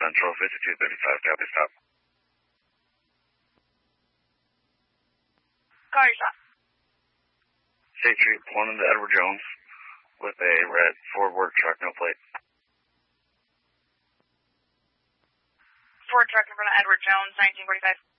Central, 5235, copy, stop. Car stop. State Street, pulling into Edward Jones with a red Ford work truck, no plate. Ford truck in front of Edward Jones, 1945.